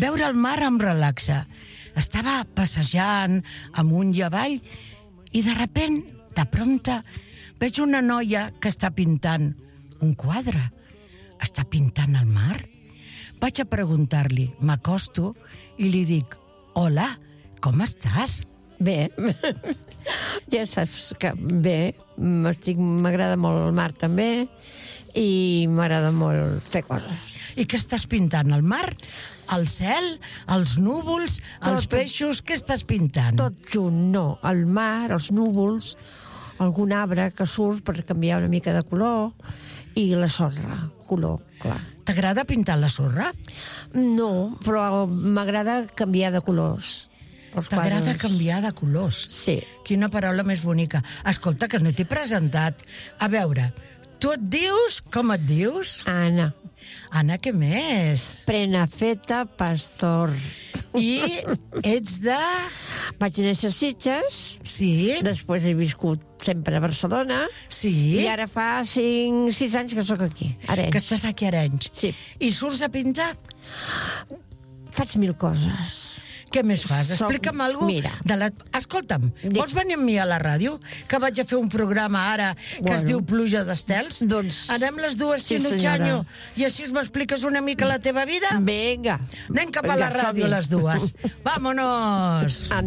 Veure el mar em relaxa. Estava passejant amunt i avall i de repent, de prompte, veig una noia que està pintant un quadre. Està pintant el mar? Vaig a preguntar-li, m'acosto i li dic: hola, com estàs? Bé, ja saps que bé, m'agrada molt el mar també i m'agrada molt fer coses. I què estàs pintant? El mar? El cel? Els núvols? Els peixos? Què estàs pintant? Tot junt, no. El mar, els núvols, algun arbre que surt per canviar una mica de color i la sorra, color, clar. T'agrada pintar la sorra? No, però m'agrada canviar de colors. T'agrada canviar de colors? Sí. Quina paraula més bonica. Escolta, que no t'he presentat. A veure, tu et dius... Com et dius? Anna. Anna, què més? Prenafeta Pastor. I ets de... Vaig néixer a Sitges. Sí. Després he viscut sempre a Barcelona. Sí. I ara fa 5-6 anys que sóc aquí, a Arenys. Que estàs aquí a Arenys. Sí. I surts a pintar? Faig 1000 coses. Què més fas? Explica'm alguna cosa. Escolta'm, vols venir amb mi a la ràdio? Que vaig a fer un programa ara que es diu Pluja d'Estels. Doncs... Anem les dues, Xinutxanyo, i així m'expliques una mica la teva vida? Vinga. Anem cap a la ràdio les dues. Vámonos!